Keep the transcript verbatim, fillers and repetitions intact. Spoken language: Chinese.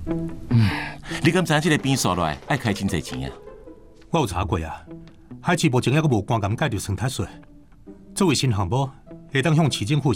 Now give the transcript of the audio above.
嗯，你敢知影这个变数落来爱开真侪钱啊？ 我有查过啊，海事部前还阁无官敢介入生态税，作为新项目，会当向市政府